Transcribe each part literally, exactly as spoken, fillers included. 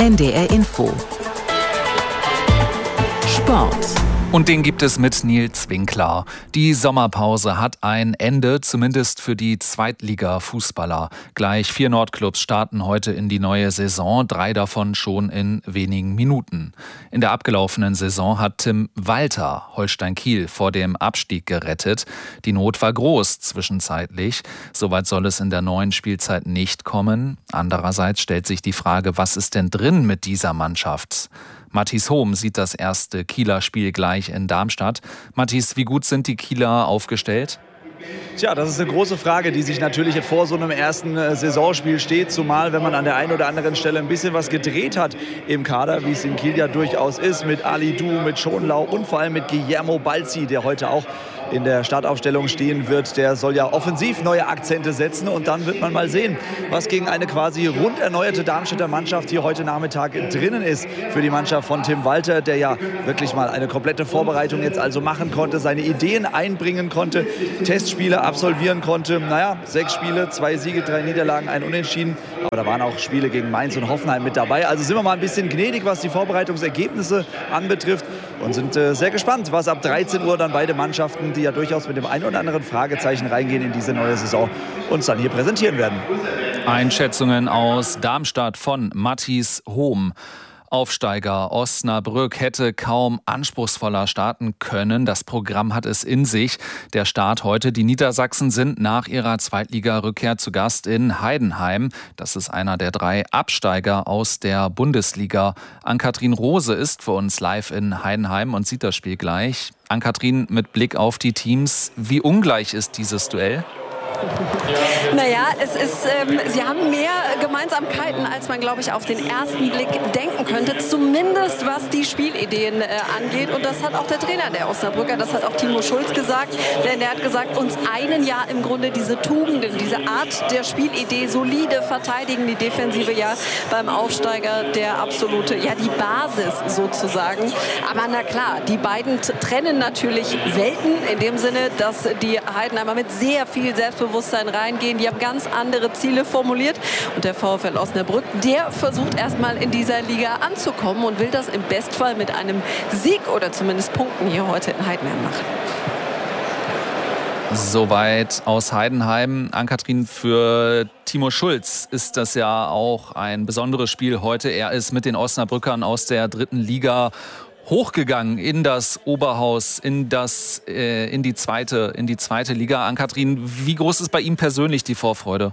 N D R Info Sport. Und den gibt es mit Nils Winkler. Die Sommerpause hat ein Ende, zumindest für die Zweitliga-Fußballer. Gleich vier Nordclubs starten heute in die neue Saison, drei davon schon in wenigen Minuten. In der abgelaufenen Saison hat Tim Walter Holstein Kiel vor dem Abstieg gerettet. Die Not war groß zwischenzeitlich. Soweit soll es in der neuen Spielzeit nicht kommen. Andererseits stellt sich die Frage, was ist denn drin mit dieser Mannschaft? Mathis Hohm sieht das erste Kieler Spiel gleich in Darmstadt. Mathis, wie gut sind die Kieler aufgestellt? Tja, das ist eine große Frage, die sich natürlich vor so einem ersten Saisonspiel steht, zumal wenn man an der einen oder anderen Stelle ein bisschen was gedreht hat im Kader, wie es in Kiel ja durchaus ist, mit Ali Du, mit Schonlau und vor allem mit Guillermo Balzi, der heute auch in der Startaufstellung stehen wird. Der soll ja offensiv neue Akzente setzen und dann wird man mal sehen, was gegen eine quasi rund erneuerte Darmstädter Mannschaft hier heute Nachmittag drinnen ist für die Mannschaft von Tim Walter, der ja wirklich mal eine komplette Vorbereitung jetzt also machen konnte, seine Ideen einbringen konnte, Testspiele absolvieren konnte. Naja, sechs Spiele, zwei Siege, drei Niederlagen, ein Unentschieden. Aber da waren auch Spiele gegen Mainz und Hoffenheim mit dabei. Also sind wir mal ein bisschen gnädig, was die Vorbereitungsergebnisse anbetrifft und sind äh, sehr gespannt, was ab dreizehn Uhr dann beide Mannschaften, die ja durchaus mit dem einen oder anderen Fragezeichen reingehen in diese neue Saison, uns dann hier präsentieren werden. Einschätzungen aus Darmstadt von Mathis Hohm. Aufsteiger Osnabrück hätte kaum anspruchsvoller starten können. Das Programm hat es in sich. Der Start heute. Die Niedersachsen sind nach ihrer Zweitliga-Rückkehr zu Gast in Heidenheim. Das ist einer der drei Absteiger aus der Bundesliga. Ann-Kathrin Rose ist für uns live in Heidenheim und sieht das Spiel gleich. Ann-Kathrin, mit Blick auf die Teams, wie ungleich ist dieses Duell? Naja, es ist, ähm, sie haben mehr Gemeinsamkeiten, als man, glaube ich, auf den ersten Blick denken könnte. Zumindest was die Spielideen äh, angeht. Und das hat auch der Trainer der Osnabrücker, das hat auch Timo Schulz gesagt. Denn der hat gesagt, uns einen ja im Grunde diese Tugenden, diese Art der Spielidee, solide verteidigen, die Defensive ja beim Aufsteiger der absolute, ja die Basis sozusagen. Aber na klar, die beiden trennen natürlich Welten in dem Sinne, dass die Heidenheimer mit sehr viel Selbstbewusstsein reingehen. Die haben ganz andere Ziele formuliert. Und der VfL Osnabrück, der versucht erstmal in dieser Liga anzukommen und will das im Bestfall mit einem Sieg oder zumindest Punkten hier heute in Heidenheim machen. Soweit aus Heidenheim. Ann-Kathrin, für Timo Schulz ist das ja auch ein besonderes Spiel heute. Er ist mit den Osnabrückern aus der dritten Liga hochgegangen in das Oberhaus, in das, äh, in die zweite, in die zweite Liga. Ann-Kathrin, wie groß ist bei ihm persönlich die Vorfreude?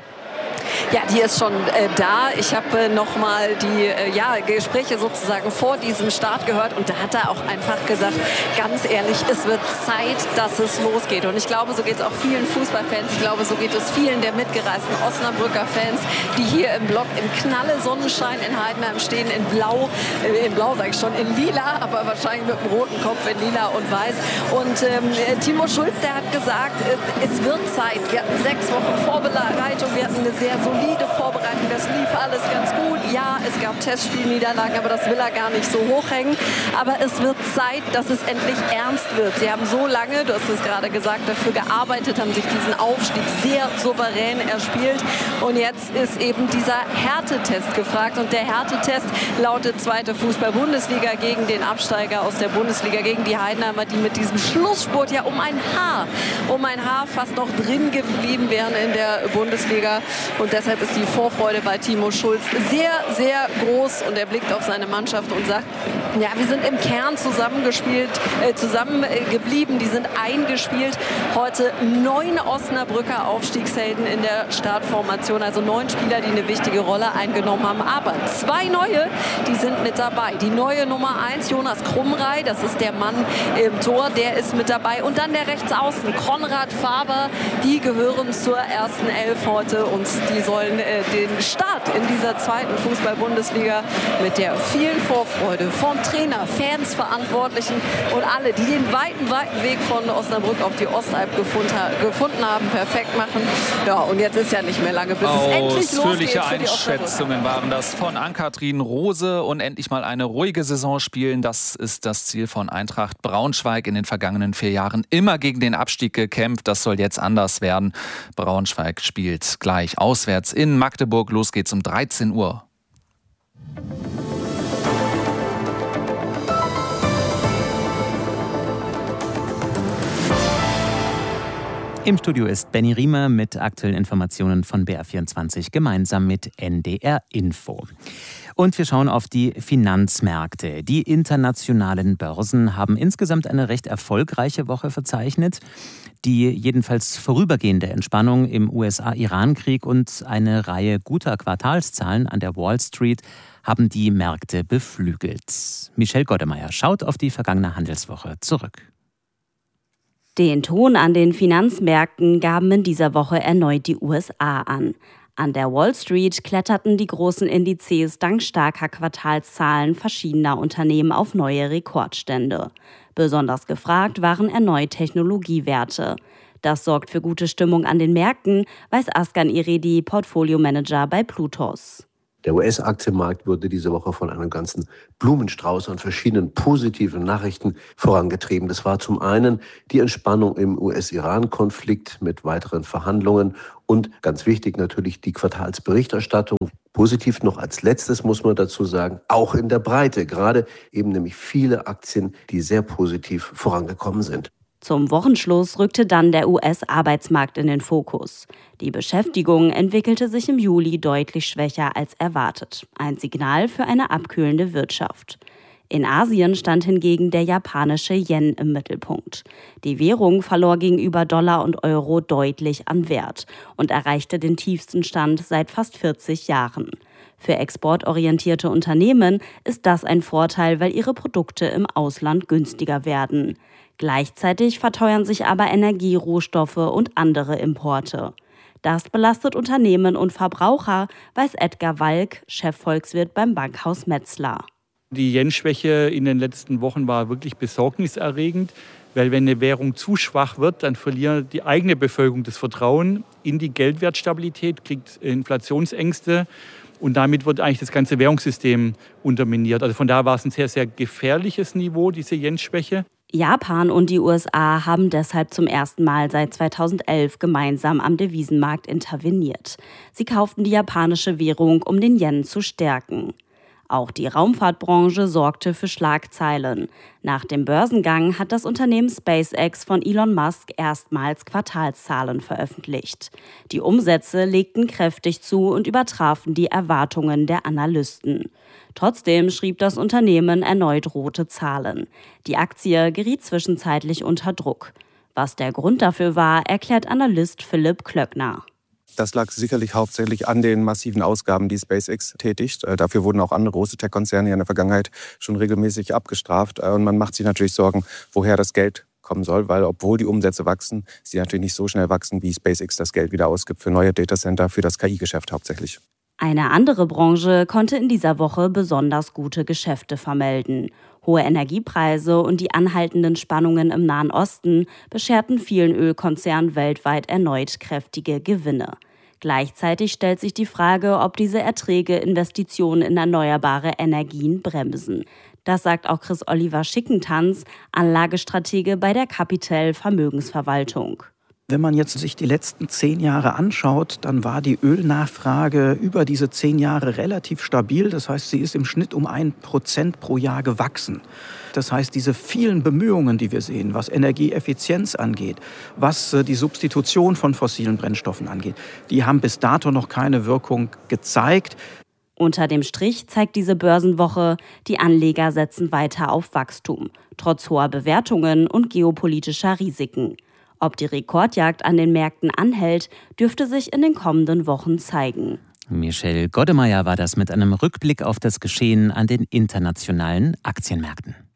Ja, die ist schon äh, da. Ich habe äh, noch mal die äh, ja, Gespräche sozusagen vor diesem Start gehört und da hat er auch einfach gesagt, ganz ehrlich, es wird Zeit, dass es losgeht. Und ich glaube, so geht es auch vielen Fußballfans. Ich glaube, so geht es vielen der mitgereisten Osnabrücker Fans, die hier im Block im knalle Sonnenschein in Heidenheim stehen, in Blau, äh, in Blau sage ich schon, in Lila, aber wahrscheinlich mit einem roten Kopf in Lila und Weiß. Und ähm, Timo Schulz, der hat gesagt, äh, es wird Zeit. Wir hatten sechs Wochen Vorbereitung, wir hatten eine sehr solide Vorbereitung, das lief alles ganz gut. Ja, es gab Testspielniederlagen, aber das will er gar nicht so hochhängen. Aber es wird Zeit, dass es endlich ernst wird. Sie haben so lange, du hast es gerade gesagt, dafür gearbeitet, haben sich diesen Aufstieg sehr souverän erspielt. Und jetzt ist eben dieser Härtetest gefragt. Und der Härtetest lautet zweite Fußball-Bundesliga gegen den Absteiger aus der Bundesliga, gegen die Heidenheimer, die mit diesem Schlussspurt ja um ein Haar, um ein Haar fast noch drin geblieben wären in der Bundesliga. Und deshalb ist die Vorfreude bei Timo Schulz sehr, sehr groß und er blickt auf seine Mannschaft und sagt, ja, wir sind im Kern zusammengespielt, äh, zusammengeblieben, die sind eingespielt. Heute neun Osnabrücker Aufstiegshelden in der Startformation, also neun Spieler, die eine wichtige Rolle eingenommen haben, aber zwei neue, die sind mit dabei. Die neue Nummer eins, Jonas Krumrei, das ist der Mann im Tor, der ist mit dabei und dann der Rechtsaußen, Konrad Faber, die gehören zur ersten Elf heute und die sollen äh, den Start in dieser zweiten Fußball-Bundesliga mit der vielen Vorfreude von Trainer, Fans, Verantwortlichen und alle, die den weiten, weiten Weg von Osnabrück auf die Ostalb gefunden, gefunden haben, perfekt machen. Ja, und jetzt ist ja nicht mehr lange, bis es endlich losgeht. Ausführliche Einschätzungen waren das von Ann-Kathrin Rose und endlich mal eine ruhige Saison spielen. Das ist das Ziel von Eintracht Braunschweig. In den vergangenen vier Jahren immer gegen den Abstieg gekämpft. Das soll jetzt anders werden. Braunschweig spielt gleich auswärts in Magdeburg. Los geht's um dreizehn Uhr. Im Studio ist Benny Riemer mit aktuellen Informationen von B R vierundzwanzig gemeinsam mit N D R Info. Und wir schauen auf die Finanzmärkte. Die internationalen Börsen haben insgesamt eine recht erfolgreiche Woche verzeichnet. Die jedenfalls vorübergehende Entspannung im U S A-Iran-Krieg und eine Reihe guter Quartalszahlen an der Wall Street haben die Märkte beflügelt. Michelle Goddemeyer schaut auf die vergangene Handelswoche zurück. Den Ton an den Finanzmärkten gaben in dieser Woche erneut die U S A an. An der Wall Street kletterten die großen Indizes dank starker Quartalszahlen verschiedener Unternehmen auf neue Rekordstände. Besonders gefragt waren erneut Technologiewerte. Das sorgt für gute Stimmung an den Märkten, weiß Askan Iredi, Portfolio-Manager bei Plutos. Der U S-Aktienmarkt wurde diese Woche von einem ganzen Blumenstrauß an verschiedenen positiven Nachrichten vorangetrieben. Das war zum einen die Entspannung im U S-Iran-Konflikt mit weiteren Verhandlungen und ganz wichtig natürlich die Quartalsberichterstattung. Positiv noch als letztes muss man dazu sagen, auch in der Breite, gerade eben nämlich viele Aktien, die sehr positiv vorangekommen sind. Zum Wochenschluss rückte dann der U S-Arbeitsmarkt in den Fokus. Die Beschäftigung entwickelte sich im Juli deutlich schwächer als erwartet. Ein Signal für eine abkühlende Wirtschaft. In Asien stand hingegen der japanische Yen im Mittelpunkt. Die Währung verlor gegenüber Dollar und Euro deutlich an Wert und erreichte den tiefsten Stand seit fast vierzig Jahren. Für exportorientierte Unternehmen ist das ein Vorteil, weil ihre Produkte im Ausland günstiger werden. Gleichzeitig verteuern sich aber Energie, Rohstoffe und andere Importe. Das belastet Unternehmen und Verbraucher, weiß Edgar Walk, Chefvolkswirt beim Bankhaus Metzler. Die Yen-Schwäche in den letzten Wochen war wirklich besorgniserregend, weil wenn eine Währung zu schwach wird, dann verliert die eigene Bevölkerung das Vertrauen in die Geldwertstabilität, kriegt Inflationsängste und damit wird eigentlich das ganze Währungssystem unterminiert. Also von daher war es ein sehr, sehr gefährliches Niveau, diese Yen-Schwäche. Japan und die U S A haben deshalb zum ersten Mal seit zweitausendelf gemeinsam am Devisenmarkt interveniert. Sie kauften die japanische Währung, um den Yen zu stärken. Auch die Raumfahrtbranche sorgte für Schlagzeilen. Nach dem Börsengang hat das Unternehmen SpaceX von Elon Musk erstmals Quartalszahlen veröffentlicht. Die Umsätze legten kräftig zu und übertrafen die Erwartungen der Analysten. Trotzdem schrieb das Unternehmen erneut rote Zahlen. Die Aktie geriet zwischenzeitlich unter Druck. Was der Grund dafür war, erklärt Analyst Philipp Klöckner. Das lag sicherlich hauptsächlich an den massiven Ausgaben, die SpaceX tätigt. Äh, dafür wurden auch andere große Tech-Konzerne in der Vergangenheit schon regelmäßig abgestraft. Äh, und man macht sich natürlich Sorgen, woher das Geld kommen soll, weil obwohl die Umsätze wachsen, sie natürlich nicht so schnell wachsen, wie SpaceX das Geld wieder ausgibt für neue Datacenter, für das K I-Geschäft hauptsächlich. Eine andere Branche konnte in dieser Woche besonders gute Geschäfte vermelden. Hohe Energiepreise und die anhaltenden Spannungen im Nahen Osten bescherten vielen Ölkonzernen weltweit erneut kräftige Gewinne. Gleichzeitig stellt sich die Frage, ob diese Erträge Investitionen in erneuerbare Energien bremsen. Das sagt auch Chris Oliver Schickentanz, Anlagestratege bei der Capital Vermögensverwaltung. Wenn man jetzt sich die letzten zehn Jahre anschaut, dann war die Ölnachfrage über diese zehn Jahre relativ stabil. Das heißt, sie ist im Schnitt um ein Prozent pro Jahr gewachsen. Das heißt, diese vielen Bemühungen, die wir sehen, was Energieeffizienz angeht, was die Substitution von fossilen Brennstoffen angeht, die haben bis dato noch keine Wirkung gezeigt. Unter dem Strich zeigt diese Börsenwoche, die Anleger setzen weiter auf Wachstum, trotz hoher Bewertungen und geopolitischer Risiken. Ob die Rekordjagd an den Märkten anhält, dürfte sich in den kommenden Wochen zeigen. Michelle Goddemeyer war das mit einem Rückblick auf das Geschehen an den internationalen Aktienmärkten.